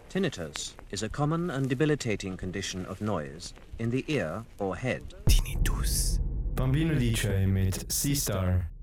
Tinnitus is a common and debilitating condition of noise in the ear or head. Tinnitus. Bambino DJ mit Seastar.